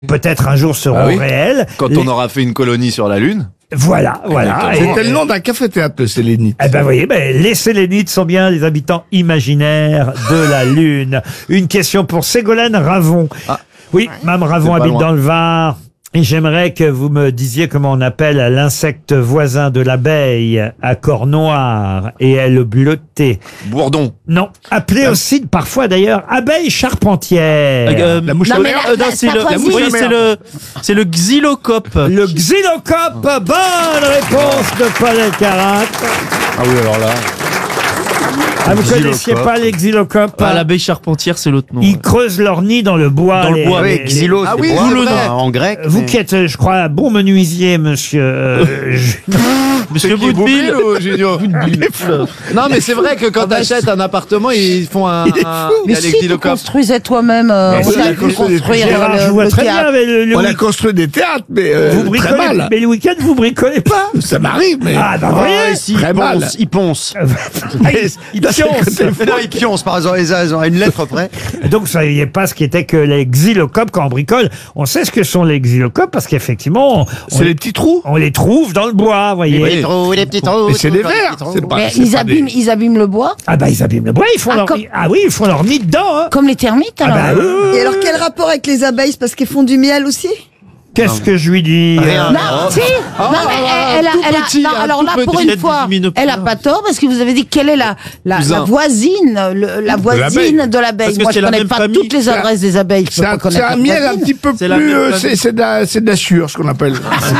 peut-être un jour seront réels. Quand on aura fait une colonie sur la Lune. Voilà. C'était le nom d'un café-théâtre, le Sélénite. Eh ben, vous voyez, les Sélénites sont bien les habitants imaginaires de la Lune. Une question pour Ségolène Ravon. Oui, Mme Ravon habite dans le Var. Et j'aimerais que vous me disiez comment on appelle l'insecte voisin de l'abeille à corps noir et aile bleutée. Bourdon. Non, appelé aussi parfois d'ailleurs abeille charpentière. La mouche à mer. C'est le xylocope. Le xylocope, bonne réponse de Paul Elkarat. Ah oui, alors là. Ah, vous connaissiez pas les xylocopes? L'abeille charpentière, c'est l'autre nom. Ils creusent leur nid dans le bois. Dans le bois, oui, xylo, Ah c'est oui, bois, c'est vrai. en grec. Vous qui êtes, je crois, un bon menuisier, monsieur. Monsieur Boudeville. Non, mais c'est vrai que quand t'achètes un appartement, ils font un. Mais si tu construisais toi-même, on si, a il pu construit des construire Gérard, je le vois très bien théâtre. avec le On a week- construit des théâtres, mais vous très bricolez, mal. mais le week-end, vous bricolez pas? Ça m'arrive, mais... Ah, bah, vous voyez. Si, Très mal. il ponce. Il pionce. Non, il pionce, par exemple, ils ont une lettre près. Donc, vous saviez pas ce qu'était que les xylocopes quand on bricole. On sait ce que sont les xylocopes parce qu'effectivement, C'est les petits trous. on les trouve dans le bois, vous voyez. Les petits trous. Mais c'est des vers. C'est pas, Mais c'est pas des- ils abîment le bois, Ah bah ils abîment le bois, ils font leur... comme- Ah oui, ils font leur nid dedans. Hein. comme les termites Ah alors. bah oui. Et alors, quel rapport avec les abeilles? C'est parce qu'elles font du miel aussi? Qu'est-ce que je lui dis? Rien. Non, si. Non, mais non, alors là, pour une fois, elle a pas tort parce que vous avez dit quelle est la voisine, la voisine de l'abeille. Parce que Moi, c'est je la connais même pas famille. toutes les adresses des abeilles. Je C'est peux pas un connaître la miel un voisine. petit peu C'est la plus... même C'est de la sûre, ce qu'on appelle.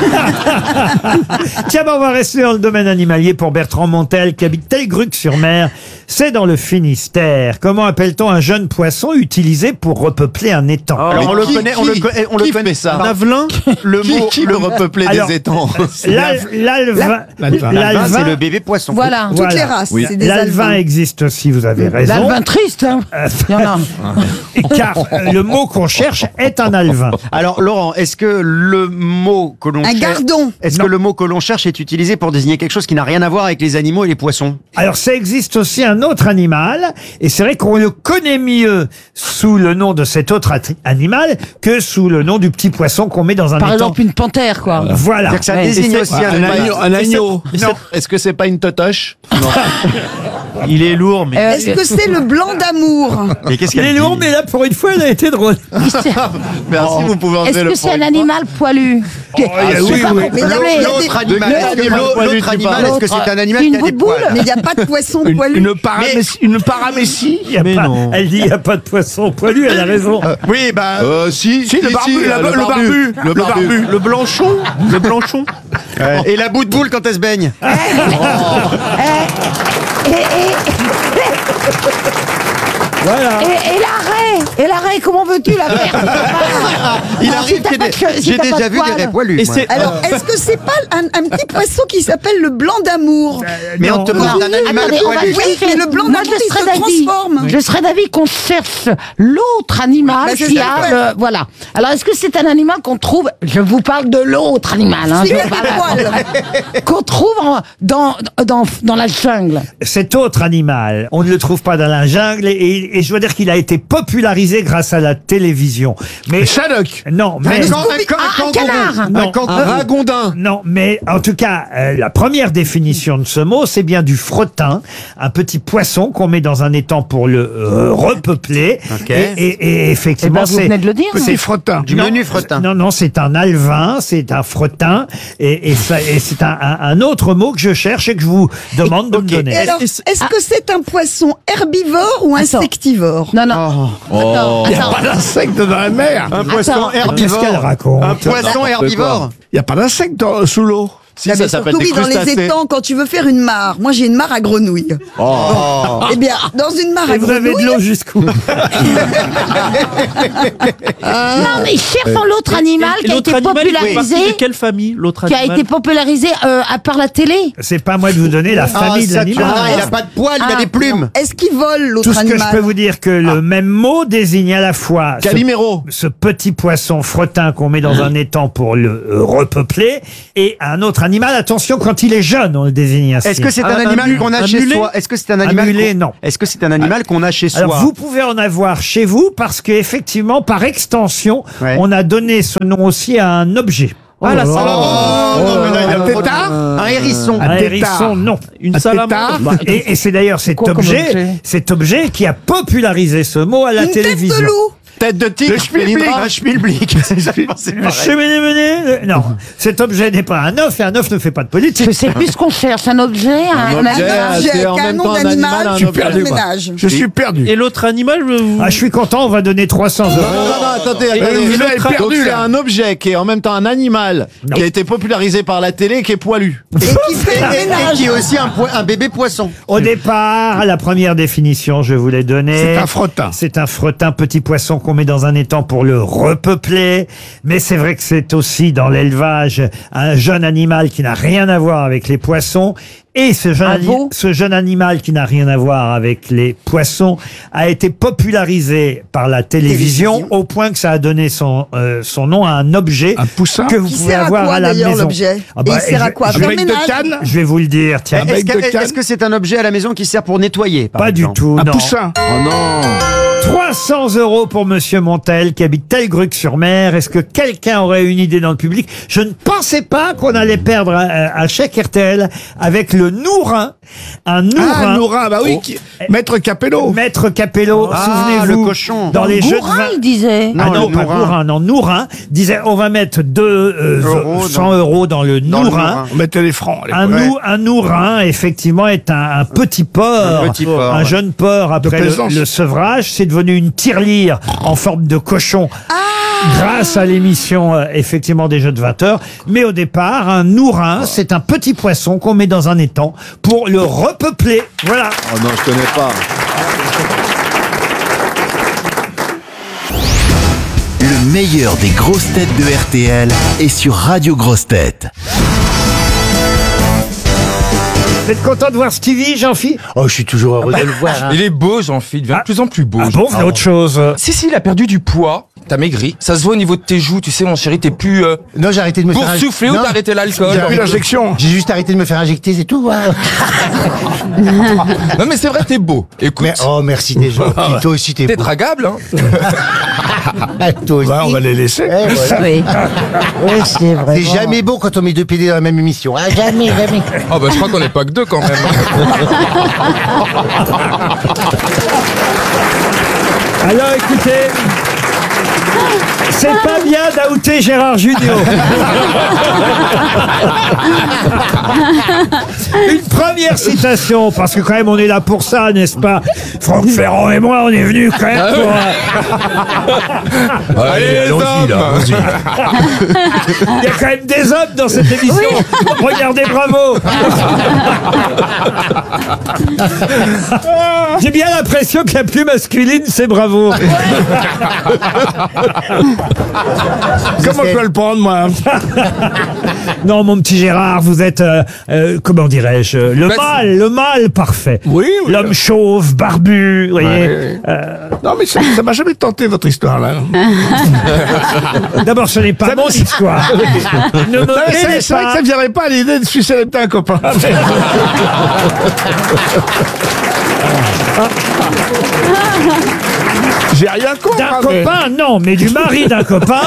Tiens, bah, on va rester dans le domaine animalier pour Bertrand Montel qui habite Telgruc-sur-Mer. C'est dans le Finistère. Comment appelle-t-on un jeune poisson utilisé pour repeupler un étang? Alors, on le connaît, on le connaît ça. Un avelin. Le mot, Qui peut repeupler Alors, des étangs? L'alvin, l'alvin, c'est le bébé poisson. Voilà. Toutes les races, c'est des L'alvin alvins. existe aussi, vous avez raison. L'alvin triste, hein. Il y en a. Car le mot qu'on cherche est un alvin. Alors, Laurent, est-ce que le mot que l'on Un cherche, gardon. est-ce que le mot que l'on cherche est utilisé pour désigner quelque chose qui n'a rien à voir avec les animaux et les poissons? Alors, ça existe aussi un autre animal, et c'est vrai qu'on le connaît mieux sous le nom de cet autre animal que sous le nom du petit poisson qu'on met dans un Par étang. exemple, une panthère, quoi. Voilà. C'est-à-dire que ça Ouais, désigne c'est- aussi Un agneau. Un agneau. Non. Est-ce que c'est pas une totoche? Il est lourd, mais. Est-ce que c'est le blanc d'amour? Mais qu'est-ce Il est lourd, mais là, pour une fois, elle a été drôle. Merci, vous pouvez enlever Est-ce le que c'est point. un animal poilu? oui, oui. Mais il y a- L'autre animal, l'autre animal, est-ce que c'est un animal Une qui a des boule-boule. poils? Mais il n'y a pas de poisson poilu. Une paramécie. Il y a Mais pas- non. Elle dit il n'y a pas de poisson poilu, elle a raison. Oui, bah. Si, Si, le barbu, le barbu. Le barbu. Le blanchon. Le blanchon. Et la bout de boule quand elle se baigne. Voilà. Et l'arrêt, comment veux-tu la faire? Il arrive qu'il y ait des- J'ai déjà vu des raies poilues. Et moi. c'est. Alors, est-ce que c'est pas un petit poisson qui s'appelle le blanc d'amour? Mais on Non. te parle d'un animal Attendez, on va poilu. Oui, chercher. mais le blanc Moi, d'amour, je il serais se d'avis. transforme. Je serais d'avis qu'on cherche l'autre animal Bah, c'est qui ça, a ouais. le... Voilà. Alors, est-ce que c'est un animal qu'on trouve... Je vous parle de l'autre animal. Hein, C'est je le vous parle- poil. qu'on trouve dans la jungle. Cet autre animal, on ne le trouve pas dans la jungle et je dois dire qu'il a été popularisé grâce à la télévision. Mais Shadok. non, mais Un canard. non, Un ragondin. non, mais en tout cas, la première définition de ce mot, c'est bien du frottin, un petit poisson qu'on met dans un étang pour le repeupler. Ok. Et Eh effectivement, ben, vous venez de le dire. C'est frottin. Du menu fretin. Non, c'est un alvin, c'est un frottin, et c'est un autre mot que je cherche et que je vous demande de me Et donner. alors, est-ce que c'est un poisson herbivore ou Attends. insectivore? Non, non. Attends, Il n'y a attends. pas d'insecte dans la mer. Un poisson Attends. Qu'est-ce qu'elle herbivore. raconte? Un poisson herbivore. Il n'y a pas d'insecte sous l'eau. Si, Ah, ça mais s'appelle surtout, des oui, dans les crustacés. étangs, quand tu veux faire une mare. Moi, j'ai une mare à grenouilles. Eh bien, dans une mare Et à vous avez de grenouilles, l'eau jusqu'où? Non, mais cherchons l'autre animal qui a été il fait partie popularisé. de quelle famille, l'autre Qui a animal? été popularisé à part la télé. C'est pas à moi de vous donner la famille de ça, tu vois, l'animal. il n'a pas de poils, il a des plumes. est-ce qu'il vole Tout l'autre ce que je peux animal? vous dire que le même mot désigne à la fois Calimero. ce petit poisson frottin qu'on met dans un étang pour le repeupler et un autre animal animal, attention, quand il est jeune, on le désigne ainsi. Est-ce que c'est un animal qu'on a chez soi? Est-ce que c'est un animal mulet, non. Est-ce que c'est un animal qu'on a chez soi? Alors, vous pouvez en avoir chez vous parce qu'effectivement, par extension, Ouais. on a donné ce nom aussi à un objet. Ah, la Oh, salamandre. mais là, il a un tétard. Un hérisson. Un tétard. hérisson, non. Une salamandre. tétard. Et c'est d'ailleurs cet objet qui a popularisé ce mot à la Une tête télévision. de loup. Tête de tigre, Un schmilblick. C'est pareil. Cheminée, non. Cet objet n'est pas un œuf et un œuf ne fait pas de politique. Je sais plus ce qu'on cherche, un objet, un objet, animal. c'est en Avec un même nom temps un d'animal, animal, un je suis objet. perdu. Ménage. Je suis perdu. Et l'autre animal, Ah, je suis content, on va donner 300 euros. Non, attendez. vous avez Donc perdu, c'est là. un objet qui est en même temps un animal, qui a été popularisé par la télé et qui est poilu. Et qui fait le Et ménage. qui est aussi un bébé poisson. Au départ, la première définition, je vous l'ai donnée. C'est un frottin. C'est un frottin, petit poisson qu'on met dans un étang pour le repeupler. Mais c'est vrai que c'est aussi dans l'élevage un jeune animal qui n'a rien à voir avec les poissons. Et ce jeune animal qui n'a rien à voir avec les poissons a été popularisé par la télévision au point que ça a donné son nom à un objet Un poussin. que vous Qui pouvez sert à avoir quoi à la d'ailleurs maison. l'objet Ah bah, Et il sert à quoi Un Comme bec de ménage. canne. Je vais vous le dire, tiens. bec de canne. Est-ce que c'est un objet à la maison qui sert pour nettoyer par Pas du exemple tout, Un non. poussin. Oh non. 300 euros pour Monsieur Montel qui habite Telgruc-sur-Mer. Est-ce que quelqu'un aurait une idée dans le public? Je ne pensais pas qu'on allait perdre un chèque RTL avec le Nourin. Un Nourin. Ah, Nourin, bah oui. Maître Capello. Maître Capello, Ah, souvenez-vous. le cochon. Dans les jeux de Bourrin, vin. il disait. Ah Non, non, le pas Nourin. Nourin, non, Nourin disait on va mettre 100 euros dans le Dans le Nourin. Nourin. On mettait les francs. à Un, l'époque. un Nourin, effectivement, est un petit porc, Un petit porc, un ouais. jeune porc après plaisance. le sevrage. C'est devenu une tirelire en forme de cochon. Grâce à l'émission, effectivement, des Jeux de 20 heures. Mais au départ, un Nourin, c'est un petit poisson qu'on met dans un étang pour le repeupler. Voilà. Oh non, je connais pas. Le meilleur des grosses têtes de RTL est sur Radio Grosses Têtes. Vous êtes content de voir Stevie, Jean-Phi? Oh, je suis toujours heureux de le voir. hein. Il est beau, Jean-Philippe, il devient de plus en plus beau. Ah bon, c'est autre chose. Si, il a perdu du poids. T'as maigri. Ça se voit au niveau de tes joues, tu sais, mon chéri, t'es plus Non, j'ai arrêté de me faire boursouflé ou Non, t'as arrêté l'alcool. J'ai pris l'injection. J'ai juste arrêté de me faire injecter, c'est tout. hein. Non, mais c'est vrai, t'es beau. Écoute, Mais, oh, merci déjà. Toi aussi, t'es t'es beau. dragable, hein. Toi aussi. Bah, on va les laisser. Eh, voilà. Oui. Oui, c'est vrai. C'est jamais beau quand on met deux PD dans la même émission. Ah, jamais, jamais. Oh, bah, je crois qu'on n'est pas que deux quand même. Alors écoutez, c'est pas bien d'outer Gérard Junior. Une première citation, parce que quand même on est là pour ça, n'est-ce pas? Franck Ferrand et moi, on est venus quand même pour... Allez, les hommes. Il y a quand même des hommes dans cette émission. Regardez, bravo. J'ai bien l'impression que la plus masculine, c'est bravo. Comment je peux le prendre, moi? Non, mon petit Gérard, vous êtes, comment dirais-je, le mâle parfait. Oui, oui. L'homme chauve, barbu, vous voyez. Non, mais ça m'a jamais tenté, votre histoire, là. D'abord, ce n'est pas mon histoire. Ne me Non, mais mêlez c'est vrai que pas. ça ne viendrait pas à l'idée de sucer un copain. J'ai rien contre. D'un hein, mais- copain, non, mais du mari d'un copain.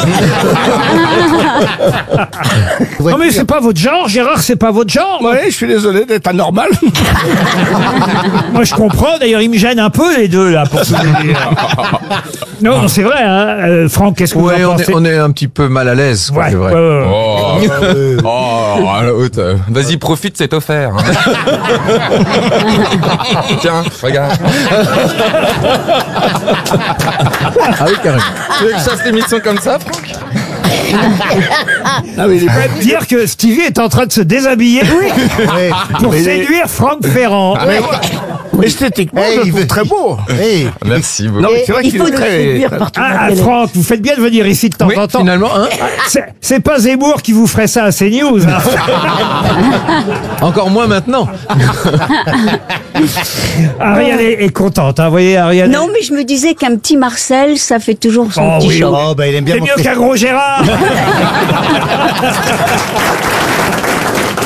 Non, mais c'est pas votre genre, Gérard, c'est pas votre genre. Oui, je suis désolé d'être anormal. Moi, je comprends. D'ailleurs, ils me gênent un peu, les deux, là, pour tout vous dire. Non, non, c'est vrai, hein. Franck, qu'est-ce que vous en pensez? On est un petit peu mal à l'aise, quoi, Ouais, c'est vrai. ouais, ouais. Oh, l'autre. Vas-y, profite, c'est offert. hein. Tiens, regarde. Ah oui, carrément. Tu veux que je fasse l'émission comme ça, Franck? Ah, mais il est pas- Dire que Stevie est en train de se déshabiller pour Mais il est- séduire Franck Ferrand. mais esthétiquement, Eh, je le il trouve veut- très beau. Hey, Merci beaucoup. Non, mais c'est vrai Il qu'il faut est le très... séduire partout. Ah, Franck, vous faites bien de venir ici de temps en temps. Finalement, hein. C'est pas Zemmour qui vous ferait ça à CNews. Hein. Encore moins maintenant. Ariel est contente, hein, vous voyez, Ariel. Non, mais je me disais qu'un petit Marcel, ça fait toujours son Oh petit oui, show. oh, bah, il aime bien C'est mieux montrer. qu'un gros Gérard.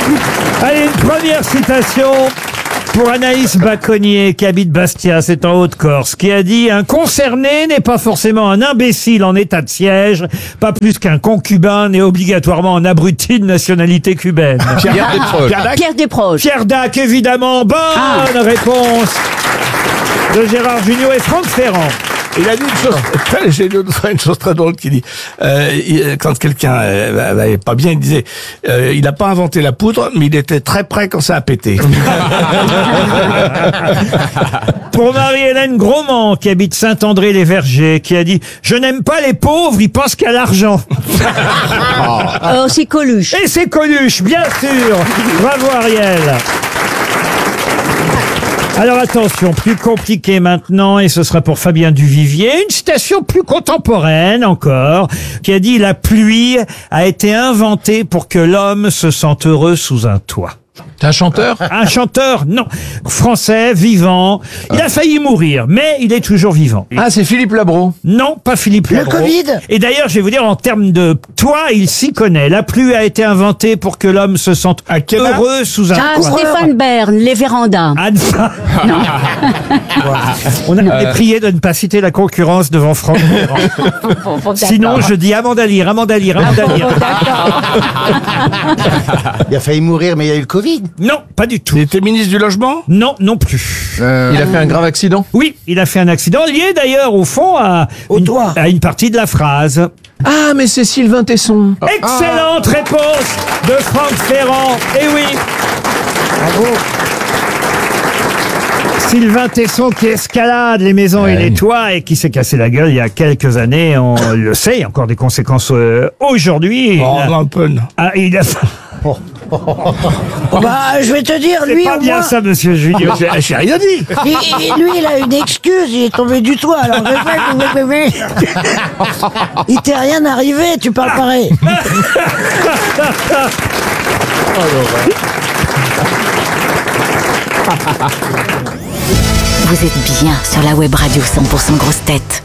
Allez, une première citation pour Anaïs Baconnier, qui habite Bastia, c'est en Haute-Corse, qui a dit « Un concerné n'est pas forcément un imbécile en état de siège, pas plus qu'un concubin n'est obligatoirement un abruti de nationalité cubaine. » Pierre Desproges. Pierre Desproges. Pierre Dac, évidemment, bonne réponse de Gérard Jugnot et Franck Ferrand. Il a dit une chose, j'ai lu une chose très drôle qui dit, quand quelqu'un n'allait pas bien, il disait, il n'a pas inventé la poudre, mais il était très près quand ça a pété. Pour Marie-Hélène Grosmont, qui habite Saint-André-les-Vergers, qui a dit « Je n'aime pas les pauvres, ils pensent qu'à l'argent. » Oh, c'est Coluche. Et c'est Coluche, bien sûr. Bravo Ariel. Alors attention, plus compliqué maintenant, et ce sera pour Fabien Duvivier, une citation plus contemporaine encore, qui a dit « La pluie a été inventée pour que l'homme se sente heureux sous un toit ». T'es un chanteur? Un chanteur, non. Français, vivant. Il a failli mourir, mais il est toujours vivant. Ah, c'est Philippe Labro. Non, pas Philippe Labro. Covid. Et d'ailleurs, je vais vous dire, en termes de toit, il s'y connaît. La pluie a été inventée pour que l'homme se sente heureux sous un Ah, toit. Stéphane Bern, les vérandas. Ah, non. On a prié de ne pas citer la concurrence devant Franck Ferrand. Sinon, je dis Amanda Lear, Amanda Lear, Amanda Lear. Il a failli mourir, mais il y a eu le Covid. Non, pas du tout. Il était ministre du Logement? Non, non plus. Il a fait un grave accident? Oui, il a fait un accident lié d'ailleurs au fond à une partie de la phrase. Ah, mais c'est Sylvain Tesson. Excellente réponse de Franck Ferrand. Eh oui. Bravo. Sylvain Tesson qui escalade les maisons et les toits et qui s'est cassé la gueule il y a quelques années. On le sait, il y a encore des conséquences aujourd'hui. Oh, un peu. Ah, il a... Bah, je vais te dire, lui, C'est pas au bien moins, ça, monsieur Julien. J'ai rien dit. lui, il a une excuse, il est tombé du toit. Alors, il t'est rien arrivé, tu parles pareil. Vous êtes bien sur la web radio 100% grosses têtes.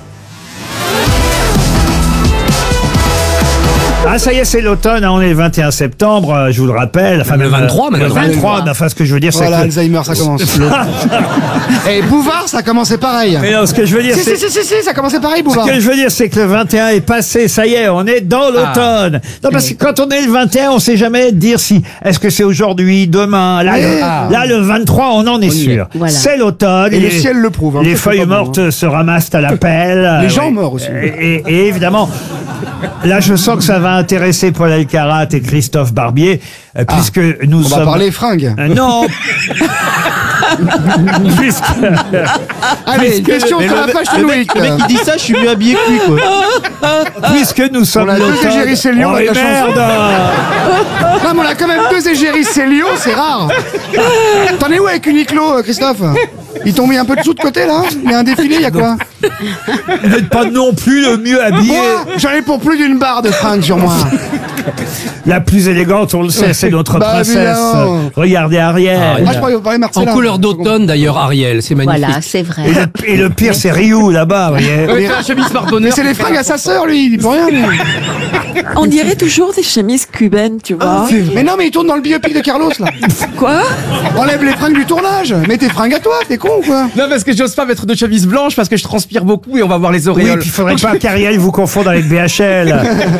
Ah, ça y est, c'est l'automne, hein, on est le 21 septembre, je vous le rappelle. Enfin, Le 23, Le maintenant. 23, mais enfin, ce que je veux dire, Voilà, c'est que... Alzheimer, ça commence. Et Bouvard, ça commençait pareil. Mais non, ce que je veux dire, c'est... Si, ça commençait pareil, Ce Bouvard. que je veux dire, c'est que le 21 est passé, ça y est, on est dans l'automne. Non, parce que quand on est le 21, on sait jamais dire si, est-ce que c'est aujourd'hui, demain. Là, le 23, on en est sûr. Voilà. C'est l'automne. Et le ciel le prouve. hein. Les Ça, c'est feuilles pas bon, mortes hein. se ramassent à la pelle. Les gens morts aussi. Et évidemment, là, je sens que ça va intéresser Paul Elkarat et Christophe Barbier, puisque nous On sommes... va parler fringues. Non. Puisque... Allez, question sur la page de Loïc. Le mec qui dit ça, je suis mieux habillé que lui, quoi. Puisque nous sommes On a deux l'automne... égéries Célio Oh, avec et la merde. Non, mais on a quand même deux égéries Célio, c'est rare. T'en es où avec Uniqlo, Christophe? Ils t'ont mis un peu de sous de côté, là? Il y a un défilé, il y a quoi? Vous n'êtes pas non plus le mieux habillé. Moi, j'en ai pour plus d'une barre de fringues sur moi. La plus élégante, on le sait, c'est notre Bah, princesse. évidemment. Regardez Ariel. Moi, je parlais Marcella. En couleur d'automne, d'ailleurs, Ariel, c'est magnifique. Voilà, c'est vrai. Et le pire, c'est Ryu, là-bas, vous voyez. Mais- Mais c'est les fringues à sa sœur, lui, il dit pour rien, lui. On dirait toujours des chemises cubaines, tu vois. Mais non, mais il tourne dans le biopic de Carlos, là. Quoi? Enlève les fringues du tournage. Mets tes fringues à toi, t'es con ou quoi? Non, parce que j'ose pas mettre de chemise blanche parce que je transpire beaucoup et on va voir les Oui, auréoles. puis il faudrait pas qu'Ariel vous confonde avec BHL.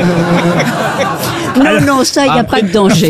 Non, non, ça, il n'y a pas de danger.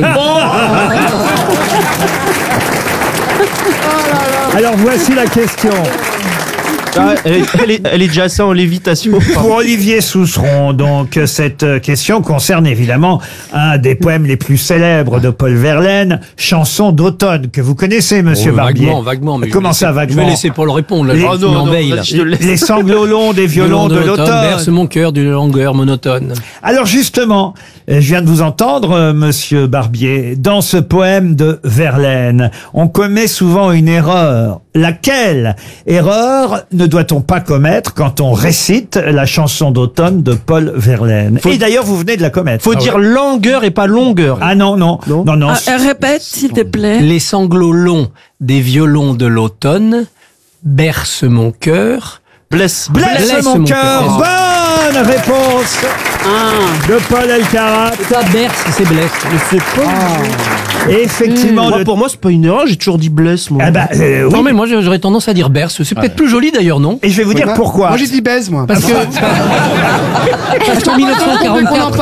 Alors voici la question. Ah, elle est déjà ça en lévitation. Pour Olivier Sousseron, donc, cette question concerne évidemment un des poèmes les plus célèbres de Paul Verlaine, Chanson d'automne, que vous connaissez, monsieur Barbier. Vaguement. Mais Comment ça, Je vaguement? vais laisser Paul répondre, là. Les- Je Oh non, m'embaille, là. Les sanglots longs des violons de l'automne. Berce mon cœur d'une longueur monotone. Alors justement, je viens de vous entendre, monsieur Barbier, dans ce poème de Verlaine, on commet souvent une erreur. Laquelle erreur ne doit-on pas commettre quand on récite la chanson d'automne de Paul Verlaine? Et d'ailleurs, vous venez de la commettre. Faut dire langueur et pas longueur. Ah non. Répète, s'il te plaît. Les sanglots longs des violons de l'automne bercent mon cœur. Blesse Blesse mon cœur. Bonne réponse de Paul Elkarat. Ça, Berce, c'est Blesse. C'est pas. Et effectivement, Moi, pour moi, c'est pas une erreur, j'ai toujours dit Blesse, moi. Ah bah, oui. Non, mais moi, j'aurais tendance à dire Berce. C'est peut-être plus joli d'ailleurs, non? Et je vais vous dire pourquoi. Moi, j'ai dit baise, moi. Parce qu'en 1944,